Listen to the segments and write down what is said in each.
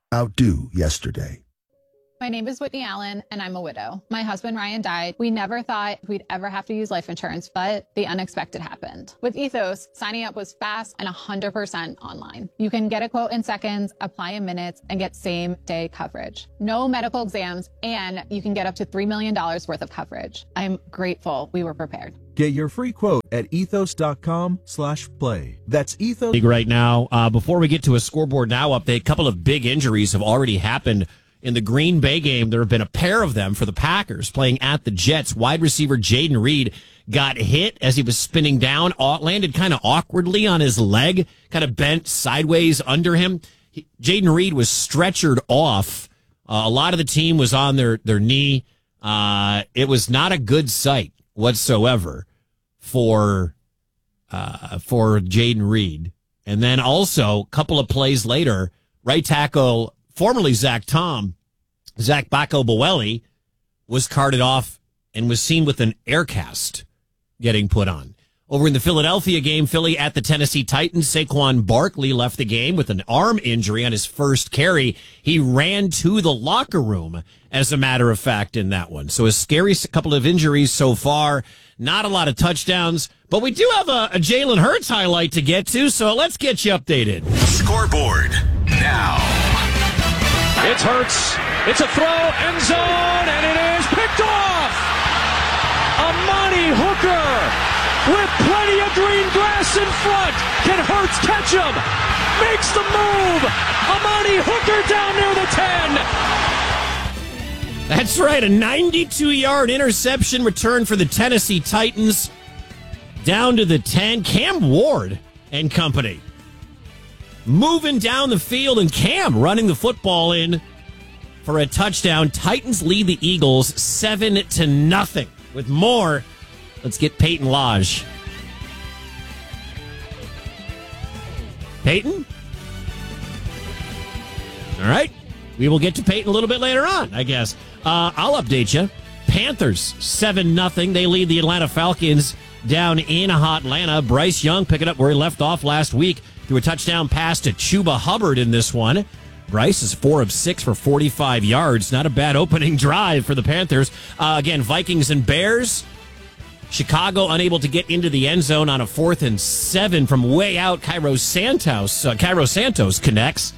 outdo yesterday. My name is Whitney Allen, and I'm a widow. My husband, Ryan, died. We never thought we'd ever have to use life insurance, but the unexpected happened. With Ethos, signing up was fast and 100% online. You can get a quote in seconds, apply in minutes, and get same-day coverage. No medical exams, and you can get up to $3 million worth of coverage. I'm grateful we were prepared. Get your free quote at ethos.com/play. That's Ethos. Right now, before we get to a Scoreboard Now update, a couple of big injuries have already happened. In the Green Bay game, there have been a pair of them for the Packers playing at the Jets. Wide receiver Jaden Reed got hit as he was spinning down, landed kind of awkwardly on his leg, kind of bent sideways under him. Jaden Reed was stretchered off. A lot of the team was on their knee. It was not a good sight whatsoever for Jaden Reed. And then also, a couple of plays later, right tackle, formerly Zach Bacco Boelli, was carted off and was seen with an air cast getting put on. Over in the Philadelphia game, Philly at the Tennessee Titans, Saquon Barkley left the game with an arm injury on his first carry. He ran to the locker room, as a matter of fact, in that one. So a scary couple of injuries so far. Not a lot of touchdowns, but we do have a Jalen Hurts highlight to get to, so let's get you updated. Scoreboard now. It's Hurts. It's a throw, end zone, and it is picked off. Amani Hooker with plenty of green grass in front. Can Hurts catch him? Makes the move. Amani Hooker down near the 10. That's right, a 92-yard interception return for the Tennessee Titans. Down to the 10, Cam Ward and company. Moving down the field, and Cam running the football in for a touchdown. Titans lead the Eagles 7-0. With more, let's get Peyton Lodge. Peyton? All right. We will get to Peyton a little bit later on, I guess. I'll update you. Panthers 7-0. They lead the Atlanta Falcons down in Atlanta. Bryce Young picking up where he left off last week. Threw a touchdown pass to Chuba Hubbard in this one. Bryce is 4 of 6 for 45 yards. Not a bad opening drive for the Panthers. Again, Vikings and Bears. Chicago unable to get into the end zone on a 4th and 7 from way out. Cairo Santos connects.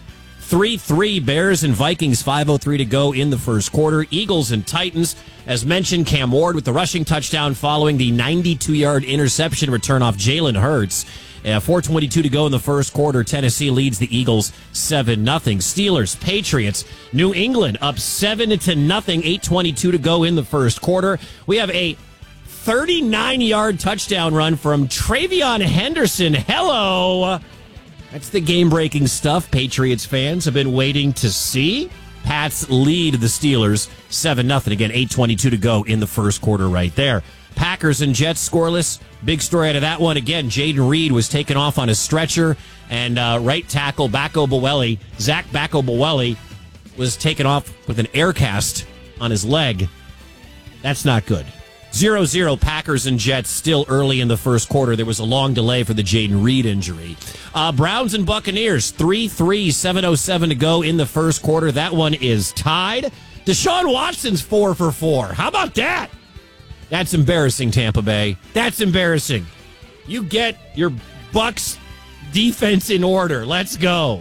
3-3 Bears and Vikings, 5:03 to go in the first quarter. Eagles and Titans, as mentioned, Cam Ward with the rushing touchdown following the 92-yard interception return off Jalen Hurts. 4:22 to go in the first quarter. Tennessee leads the Eagles 7-0. Steelers, Patriots, New England up 7-0. 8:22 to go in the first quarter. We have a 39-yard touchdown run from Travion Henderson. Hello. That's the game-breaking stuff Patriots fans have been waiting to see. Pats lead the Steelers 7-0. Again, 8:22 to go in the first quarter right there. Packers and Jets scoreless. Big story out of that one. Again, Jaden Reed was taken off on a stretcher, and right tackle Zach Bacco Boelli was taken off with an air cast on his leg. That's not good. 0-0 Packers and Jets still early in the first quarter. There was a long delay for the Jaden Reed injury. Browns and Buccaneers, 3-3, 7:07 to go in the first quarter. That one is tied. Deshaun Watson's 4 for 4. How about that? That's embarrassing, Tampa Bay. That's embarrassing. You get your Bucs defense in order. Let's go.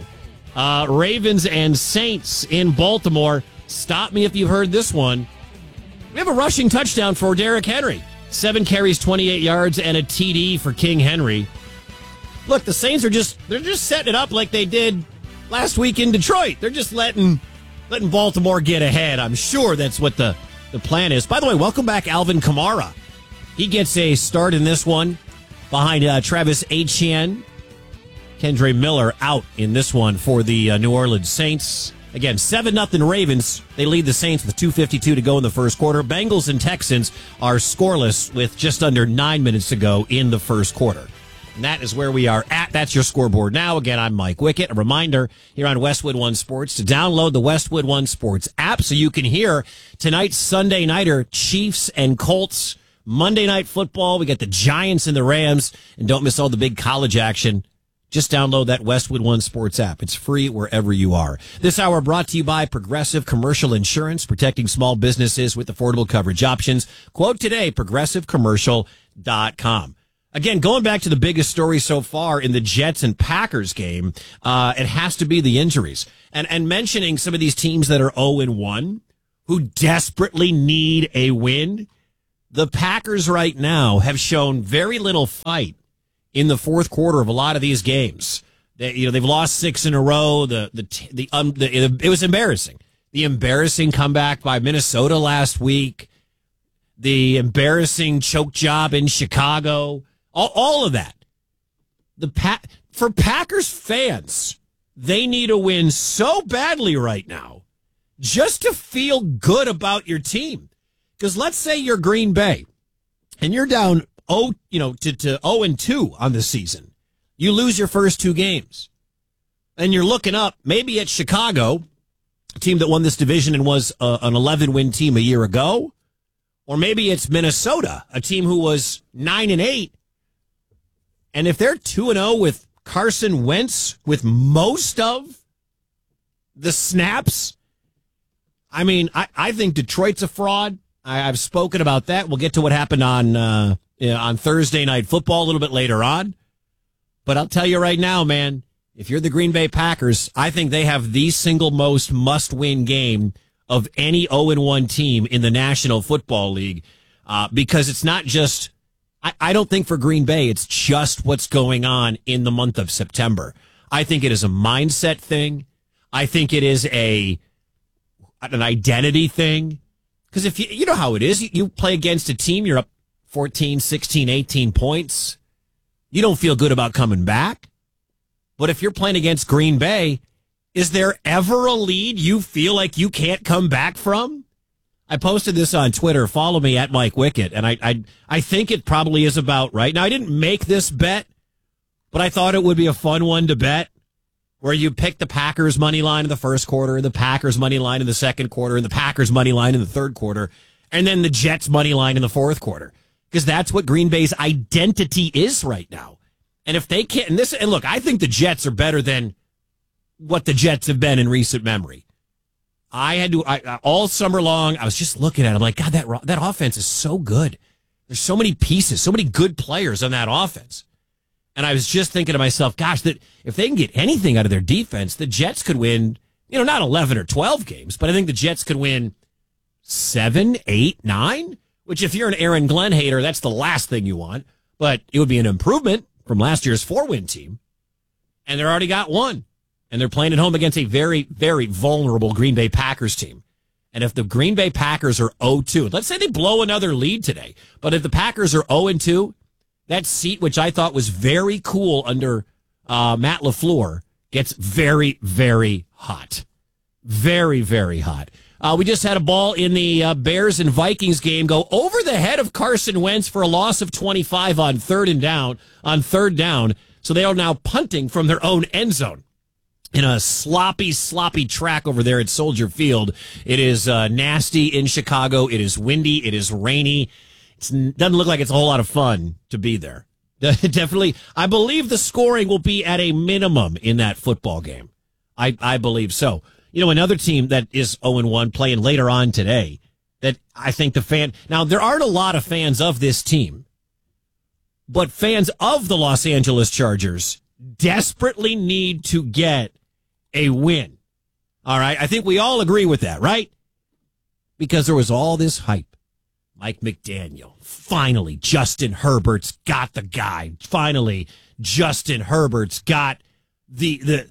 Ravens and Saints in Baltimore. Stop me if you've heard this one. We have a rushing touchdown for Derrick Henry. 7 carries, 28 yards, and a TD for King Henry. Look, the Saints they're just setting it up like they did last week in Detroit. They're just letting Baltimore get ahead. I'm sure that's what the plan is. By the way, welcome back Alvin Kamara. He gets a start in this one behind Travis Etienne. Kendre Miller out in this one for the New Orleans Saints. Again, 7-0 Ravens. They lead the Saints with 2:52 to go in the first quarter. Bengals and Texans are scoreless with just under 9 minutes to go in the first quarter. And that is where we are at. That's your scoreboard now. Again, I'm Mike Wickett. A reminder here on Westwood One Sports to download the Westwood One Sports app so you can hear tonight's Sunday Nighter, Chiefs and Colts. Monday Night Football, we got the Giants and the Rams. And don't miss all the big college action. Just download that Westwood One Sports app. It's free wherever you are. This hour brought to you by Progressive Commercial Insurance, protecting small businesses with affordable coverage options. Quote today, progressivecommercial.com. Again, going back to the biggest story so far in the Jets and Packers game, it has to be the injuries. And mentioning some of these teams that are 0-1, who desperately need a win, the Packers right now have shown very little fight in the fourth quarter of a lot of these games. They've lost 6 in a row. It was embarrassing. The embarrassing comeback by Minnesota last week, the embarrassing choke job in Chicago, all of that. For Packers fans, they need a win so badly right now just to feel good about your team. Because let's say you're Green Bay and you're down to 0-2 on the season. You lose your first 2 games. And you're looking up maybe at Chicago, a team that won this division and was an 11-win team a year ago. Or maybe it's Minnesota, a team who was 9-8. And if they're 2-0 with Carson Wentz with most of the snaps, I mean, I think Detroit's a fraud. I've spoken about that. We'll get to what happened on Thursday Night Football a little bit later on. But I'll tell you right now, man, if you're the Green Bay Packers, I think they have the single most must-win game of any 0-1 team in the National Football League, because it's not just, I don't think for Green Bay, it's just what's going on in the month of September. I think it is a mindset thing. I think it is an identity thing. Because if you know how it is, you play against a team, you're up 14, 16, 18 points. You don't feel good about coming back. But if you're playing against Green Bay, is there ever a lead you feel like you can't come back from? I posted this on Twitter. Follow me at Mike Wickett. And I think it probably is about right. Now, I didn't make this bet, but I thought it would be a fun one to bet, where you pick the Packers money line in the first quarter, the Packers money line in the second quarter, and the Packers money line in the third quarter, and then the Jets money line in the fourth quarter. Because that's what Green Bay's identity is right now. And if they can't, and look, I think the Jets are better than what the Jets have been in recent memory. All summer long, I was just looking at it. I'm like, God, that offense is so good. There's so many pieces, so many good players on that offense. And I was just thinking to myself, gosh, that if they can get anything out of their defense, the Jets could win, not 11 or 12 games, but I think the Jets could win 7, 8, 9, which if you're an Aaron Glenn hater, that's the last thing you want. But it would be an improvement from last year's 4-win team. And they're already got one. And they're playing at home against a very, very vulnerable Green Bay Packers team. And if the Green Bay Packers are 0-2, let's say they blow another lead today, but if the Packers are 0-2, that seat, which I thought was very cool under Matt LaFleur, gets very, very hot. Very, very hot. We just had a ball in the Bears and Vikings game go over the head of Carson Wentz for a loss of 25 on third down. So they are now punting from their own end zone in a sloppy track over there at Soldier Field. It is nasty in Chicago. It is windy. It is rainy. It doesn't look like it's a whole lot of fun to be there. Definitely. I believe the scoring will be at a minimum in that football game. I believe so. Another team that is 0-1 playing later on today that I think now there aren't a lot of fans of this team, but fans of the Los Angeles Chargers desperately need to get a win. All right. I think we all agree with that, right? Because there was all this hype. Mike McDaniel. Finally, Justin Herbert's got the guy. Finally, Justin Herbert's got the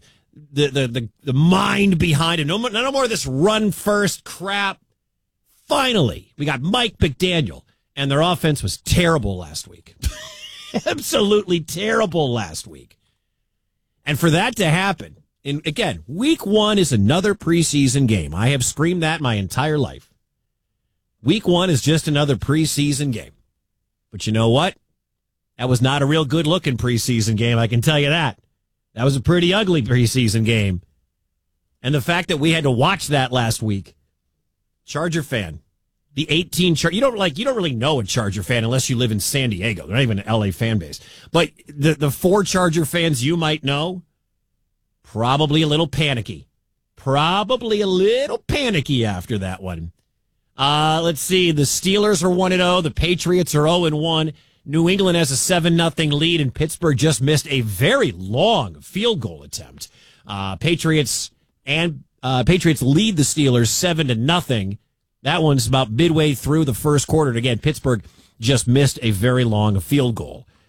mind behind it. No more of this run first crap. Finally, we got Mike McDaniel, and their offense was terrible last week. Absolutely terrible last week. And for that to happen, and again, week 1 is another preseason game. I have screamed that my entire life. Week 1 is just another preseason game. But you know what? That was not a real good-looking preseason game, I can tell you that. That was a pretty ugly preseason game. And the fact that we had to watch that last week, Charger fan, The 18 you don't really know a Charger fan unless you live in San Diego. They're not even an LA fan base. But the 4 Charger fans you might know, probably a little panicky. Probably a little panicky after that one. Let's see. The Steelers are 1-0. The Patriots are 0-1. New England has a 7-0 lead, and Pittsburgh just missed a very long field goal attempt. Patriots lead the Steelers 7-0. That one's about midway through the first quarter. And again, Pittsburgh just missed a very long field goal.